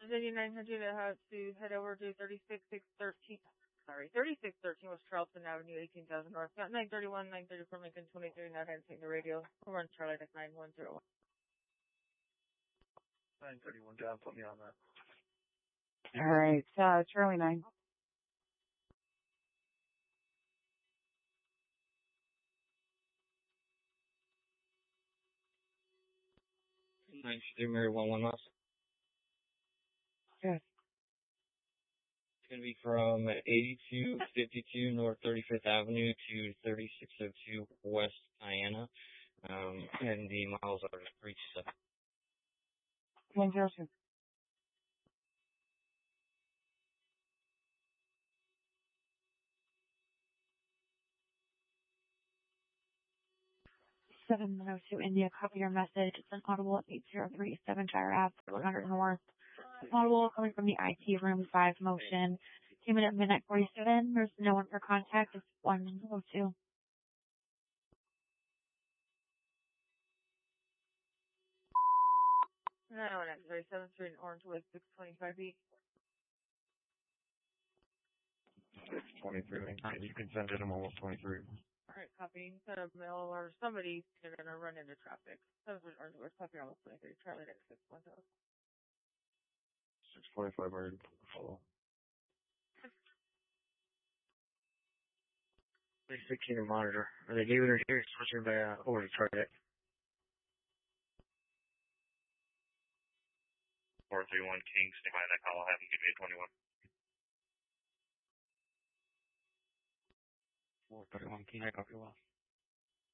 Virginia 900, I have to head over to 36613. Sorry, 3613 West Charleston Avenue, 18,000 North. Got 931, 934, Lincoln 23, not answering the radio. We'll run Charlie at 9101. 931 down, put me on that. Alright, Charlie 9. Nice to do Mary 11 West. Yes. It's going to be from 8252 North 35th Avenue to 3602 West Diana. And the miles are 327. 102. India, copy your message. It's an audible at 8037 Gyre Ave, 100 North. Audible coming from the IT room 5 motion. Came in at midnight 47. There's no one for contact. It's 102. No, at 37th Street in Orange with 625 feet. 623. You can send it to almost 23. Alright, copy. Send a mail or somebody's gonna run into traffic. 7th Street Orange with copy almost 23. Charlie next 610. 625 already follow. 16 monitor. Are they leaving it here? Switching by over to target. 431 King, stay by that call. I'll have you give me a 21. 431 King, I copy well.